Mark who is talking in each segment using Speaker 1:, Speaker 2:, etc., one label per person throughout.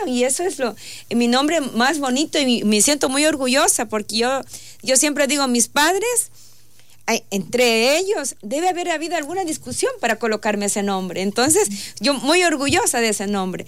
Speaker 1: escribieron, y eso es mi nombre más bonito, y me siento muy orgullosa, porque yo siempre digo, mis padres, entre ellos debe haber habido alguna discusión para colocarme ese nombre. Entonces yo muy orgullosa de ese nombre.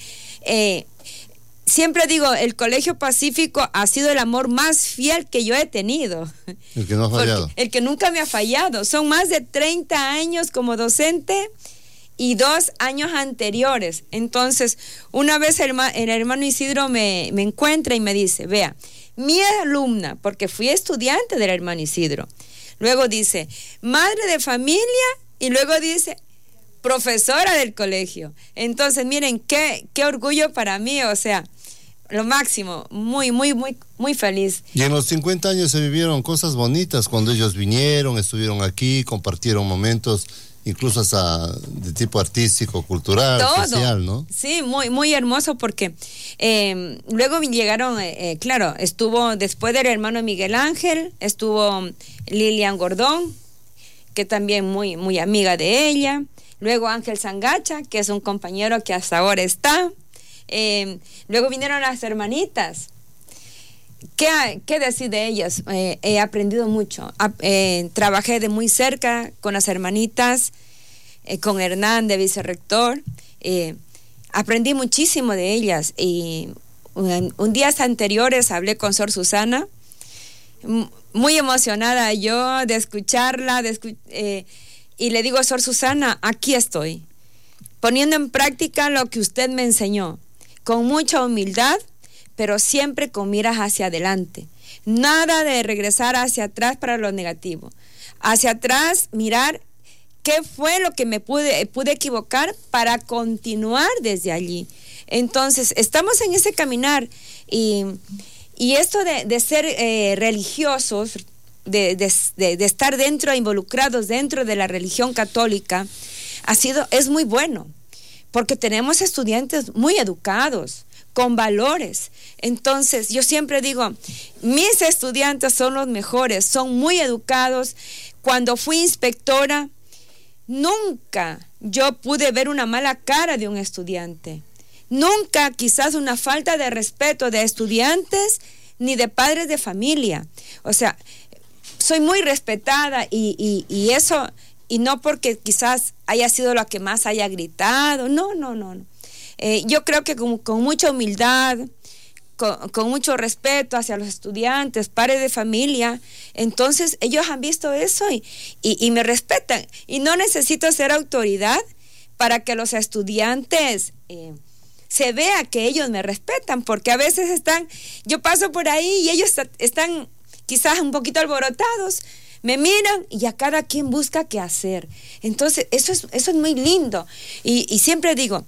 Speaker 1: Siempre digo, el Colegio Pacífico ha sido el amor más fiel que yo he tenido.
Speaker 2: El que no ha fallado.
Speaker 1: El que nunca me ha fallado. Son más de 30 años como docente y 2 años anteriores. Entonces, una vez el hermano Isidro me encuentra y me dice, vea, mi alumna, porque fui estudiante del hermano Isidro. Luego dice, madre de familia, y luego dice, profesora del colegio. Entonces, miren, qué orgullo para mí, o sea, lo máximo, muy, muy, muy, muy feliz.
Speaker 2: Y en los 50 años se vivieron cosas bonitas cuando ellos vinieron, estuvieron aquí, compartieron momentos, incluso hasta de tipo artístico, cultural,
Speaker 1: todo,
Speaker 2: social, ¿no?
Speaker 1: Sí, muy, muy hermoso, porque luego llegaron, claro, estuvo después del hermano Miguel Ángel, estuvo Lilian Gordón, que también muy, muy amiga de ella. Luego Ángel Sangacha, que es un compañero que hasta ahora está. Luego vinieron las hermanitas. ¿Qué decir de ellas? He aprendido mucho. Trabajé de muy cerca con las hermanitas, con Hernán de vicerrector. Aprendí muchísimo de ellas. Y un días anteriores hablé con Sor Susana, muy emocionada yo de escucharla, y le digo, Sor Susana, aquí estoy, poniendo en práctica lo que usted me enseñó, con mucha humildad, pero siempre con miras hacia adelante. Nada de regresar hacia atrás para lo negativo. Hacia atrás, mirar qué fue lo que me pude equivocar para continuar desde allí. Entonces, estamos en ese caminar, y esto de ser religiosos, de estar involucrados dentro de la religión católica, es muy bueno, porque tenemos estudiantes muy educados, con valores. Entonces, yo siempre digo, mis estudiantes son los mejores, son muy educados. Cuando fui inspectora, nunca yo pude ver una mala cara de un estudiante. Nunca quizás una falta de respeto de estudiantes ni de padres de familia. O sea, soy muy respetada, y eso, y no porque quizás haya sido la que más haya gritado, no. Yo creo que con mucha humildad, con mucho respeto hacia los estudiantes, padres de familia, entonces ellos han visto eso y me respetan. Y no necesito ser autoridad para que los estudiantes se vea que ellos me respetan, porque a veces yo paso por ahí y ellos están quizás un poquito alborotados, me miran y a cada quien busca qué hacer. Entonces, eso es muy lindo. Y siempre digo,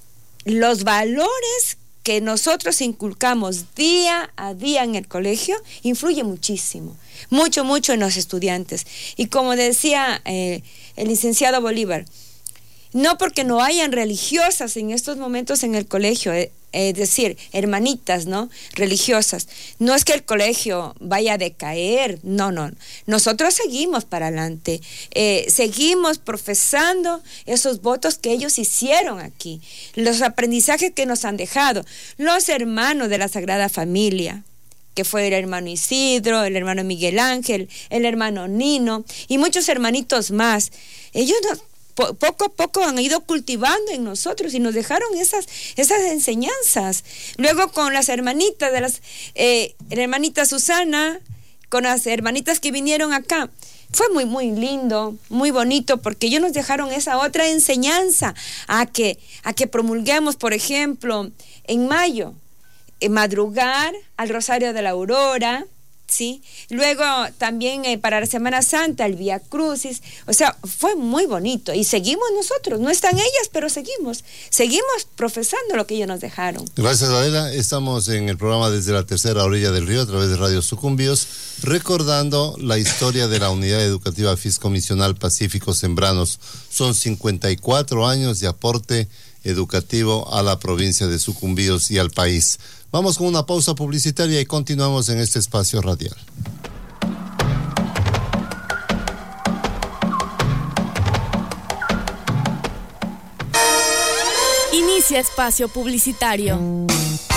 Speaker 1: los valores que nosotros inculcamos día a día en el colegio influye muchísimo, mucho en los estudiantes. Y como decía el licenciado Bolívar, no porque no hayan religiosas en estos momentos en el colegio, es decir, hermanitas, ¿no?, religiosas, no es que el colegio vaya a decaer, no. Nosotros seguimos para adelante, seguimos profesando esos votos que ellos hicieron aquí, los aprendizajes que nos han dejado, los hermanos de la Sagrada Familia, que fue el hermano Isidro, el hermano Miguel Ángel, el hermano Nino y muchos hermanitos más. Ellos poco a poco han ido cultivando en nosotros y nos dejaron esas enseñanzas. Luego con las hermanitas, la hermanita Susana, con las hermanitas que vinieron acá, fue muy, muy lindo, muy bonito, porque ellos nos dejaron esa otra enseñanza, a que promulguemos, por ejemplo, en mayo, madrugar al Rosario de la Aurora, ¿sí? Luego también para la Semana Santa, el Vía Crucis. O sea, fue muy bonito, y seguimos nosotros, no están ellas, pero seguimos profesando lo que ellos nos dejaron.
Speaker 2: Gracias, Adela. Estamos en el programa Desde la Tercera Orilla del Río a través de Radio Sucumbíos, recordando la historia de la Unidad Educativa Fiscomisional Pacífico Sembranos. Son 54 años de aporte educativo a la provincia de Sucumbíos y al país. Vamos con una pausa publicitaria y continuamos en este espacio radial.
Speaker 3: Inicia espacio publicitario.